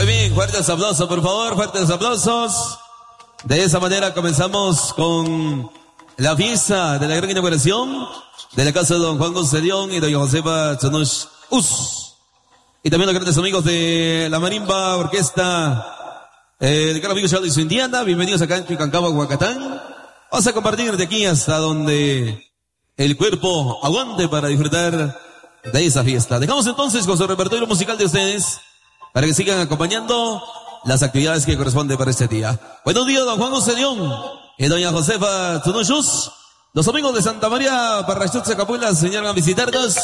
Muy bien, fuertes aplausos, por favor, fuertes aplausos. De esa manera comenzamos con la fiesta de la gran inauguración de la casa de don Juan José León y doña Josefa Chonosh Us. Y también los grandes amigos de la Marimba Orquesta, el gran amigo Charlie y su Indiana. Bienvenidos acá en Chicancaba, Huacatán. Vamos a compartir de aquí hasta donde el cuerpo aguante para disfrutar de esa fiesta. Dejamos entonces con su repertorio musical de ustedes para que sigan acompañando las actividades que corresponden para este día. Buenos días, don Juan José León y doña Josefa Tunochus. Los amigos de Santa María Parrachutza Capuela se señalan a visitarnos.